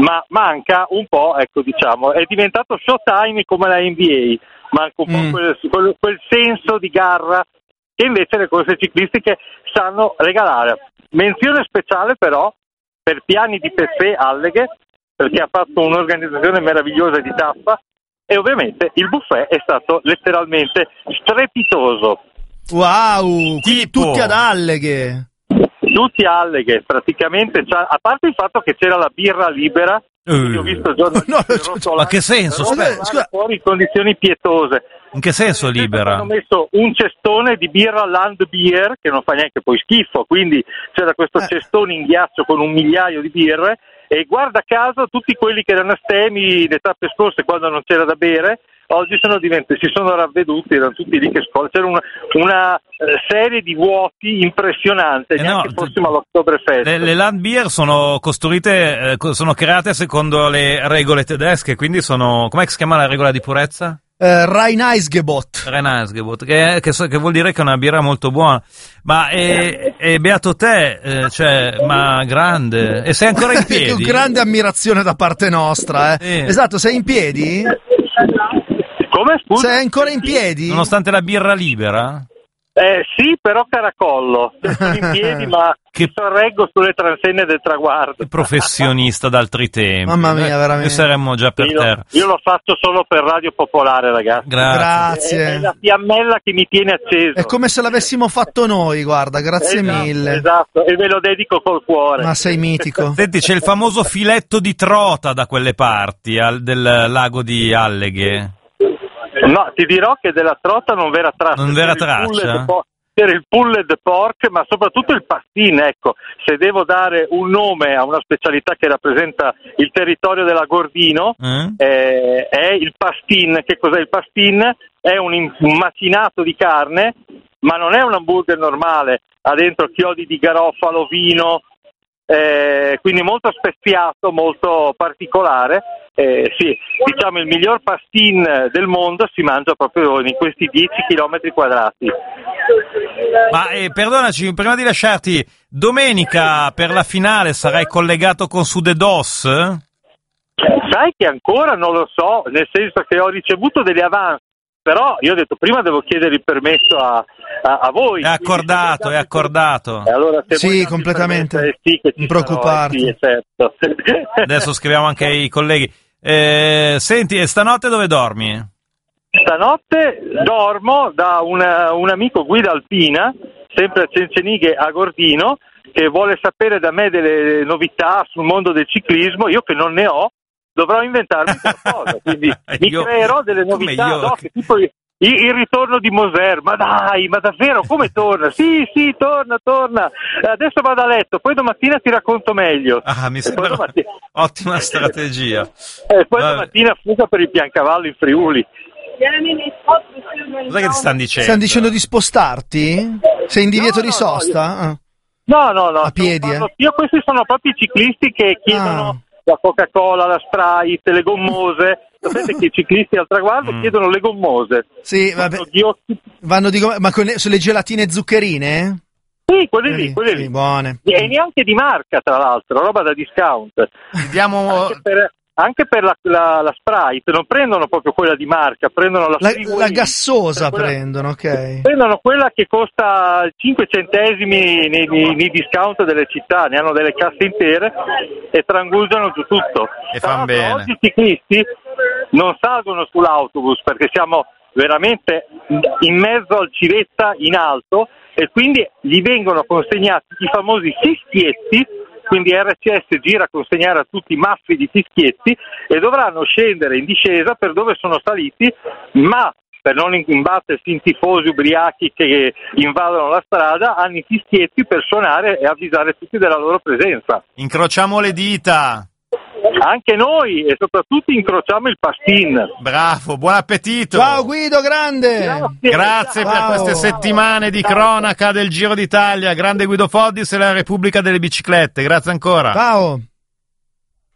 ma manca un po', ecco, diciamo, è diventato showtime come la NBA, manca un po' quel senso di garra che invece le corse ciclistiche sanno regalare. Menzione speciale però per Piani di Peffè Alleghe, perché ha fatto un'organizzazione meravigliosa di tappa, e ovviamente il buffet è stato letteralmente strepitoso. Wow, tutti ad Alleghe. Tutti a Alleghe, praticamente, a parte il fatto che c'era la birra libera, ho visto ma che senso? Scusa, fuori in condizioni pietose. In che senso libera? Hanno messo un cestone di birra Land Beer, che non fa neanche poi schifo, quindi c'era questo cestone in ghiaccio con 1 migliaio di birre, e guarda caso tutti quelli che erano astemi le tappe scorse quando non c'era da bere, oggi si sono ravveduti, erano tutti lì che scuola. C'era una serie di vuoti impressionante, neanche fossimo all'Oktoberfest. Le Land Beer sono costruite, sono create secondo le regole tedesche, quindi sono, com'è che si chiama la regola di purezza? Reinheitsgebot. Reinheitsgebot, che vuol dire che è una birra molto buona. Ma è beato te, ma grande. E sei ancora in piedi? Grande ammirazione da parte nostra, Esatto, sei in piedi? Come, scusa? Sei ancora in piedi? Nonostante la birra libera? Sì, però caracollo. Sono in piedi, ma sorreggo sulle transenne del traguardo. Che professionista d'altri tempi. Mamma mia, veramente. Noi saremmo già per terra. Io lo faccio solo per Radio Popolare, ragazzi. Grazie. È la fiammella che mi tiene acceso. È come se l'avessimo fatto noi, guarda, grazie mille. Esatto, e ve lo dedico col cuore. Ma sei mitico. Senti, c'è il famoso filetto di trota da quelle parti, del lago di Alleghe. No, ti dirò che della trota non vera traccia. Non vera traccia? C'era il pulled pork, ma soprattutto il pastin, ecco. Se devo dare un nome a una specialità che rappresenta il territorio dell'Agordino, è il pastin. Che cos'è il pastin? È un macinato di carne, ma non è un hamburger normale. Ha dentro chiodi di garofalo, vino, quindi molto speziato, molto particolare. Sì, diciamo il miglior pastin del mondo si mangia proprio in questi 10 chilometri quadrati. Ma perdonaci, prima di lasciarti, domenica per la finale sarai collegato con Sudedos? Sai che ancora non lo so, nel senso che ho ricevuto delle avance, però io ho detto prima devo chiedere il permesso a voi. È accordato. Allora, se sì, completamente. Non preoccuparti. Sì, certo. Adesso scriviamo anche ai colleghi. Senti, e stanotte dove dormi? Stanotte dormo da un amico guida alpina, sempre a Cencenighe a Gordino, che vuole sapere da me delle novità sul mondo del ciclismo. Io che non ne ho, dovrò inventarmi qualcosa, quindi mi creerò delle novità, che tipo il ritorno di Moser. Ma dai, ma davvero, come torna? Sì, torna. Adesso vado a letto, poi domattina ti racconto meglio. Mi sembra ottima strategia. E poi domattina fuga per il Piancavallo in Friuli. Cos'è che ti stanno dicendo? Stanno dicendo di spostarti? Sei in divieto di sosta? No. A piedi, Io questi sono proprio i ciclisti che chiedono la Coca-Cola, la Sprite, le gommose. Sapete che i ciclisti al traguardo chiedono le gommose. Sì, vabbè. Ma sulle gelatine zuccherine? Sì, quelle lì. Sì, buone. E neanche di marca, tra l'altro, roba da discount. Diamo... Anche per la Sprite non prendono proprio quella di marca, prendono la gassosa, ok. Prendono quella che costa 5 centesimi nei discount delle città, ne hanno delle casse intere e trangusano giù tutto. E fan bene. Oggi i ciclisti non salgono sull'autobus perché siamo veramente in mezzo al Civetta in alto, e quindi gli vengono consegnati i famosi fischietti. Quindi RCS gira a consegnare a tutti maffi di fischietti e dovranno scendere in discesa per dove sono saliti, ma per non imbattersi in tifosi ubriachi che invadono la strada, hanno i fischietti per suonare e avvisare tutti della loro presenza. Incrociamo le dita. Anche noi, e soprattutto incrociamo il pastin. Bravo, buon appetito. Ciao Guido, grande. Grazie per queste settimane di cronaca del Giro d'Italia. Grande Guido Foddis e la Repubblica delle Biciclette. Grazie ancora. Ciao.